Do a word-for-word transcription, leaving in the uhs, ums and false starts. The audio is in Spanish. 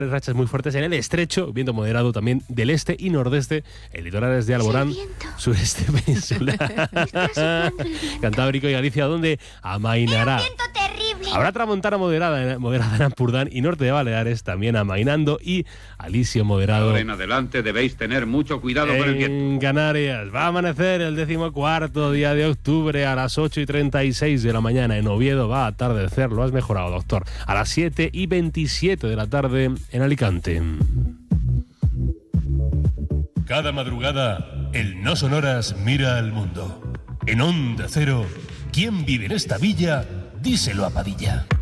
rachas muy fuertes en el estrecho, viento moderado también del este y nordeste, el litoral es de Alborán, sureste peninsular, Cantábrico y Galicia, donde amainará. Viento terrible. Habrá tramontana moderada, moderada en Ampurdán y norte de Baleares, también amainando, y alisio moderado. Ahora en adelante debéis tener mucho cuidado con el viento. En Canarias va a amanecer el decimocuarto día de octubre a las ocho y treinta y seis de la mañana. En Oviedo va a atardecer, lo has mejorado, doctor, a las siete y veintisiete de la tarde en Alicante. Cada madrugada, el No Sonoras mira al mundo. En Onda Cero, ¿quién vive en esta villa? Díselo a Padilla.